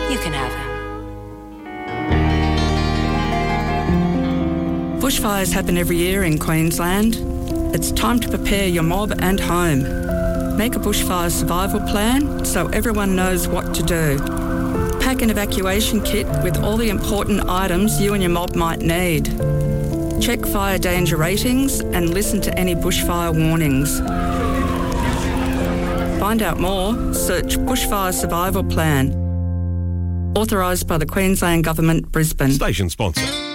you can have him. Bushfires happen every year in Queensland. It's time to prepare your mob and home. Make a bushfire survival plan so everyone knows what to do. Pack an evacuation kit with all the important items you and your mob might need. Check fire danger ratings and listen to any bushfire warnings. Find out more, search Bushfire Survival Plan. Authorised by the Queensland Government, Brisbane. Station sponsor.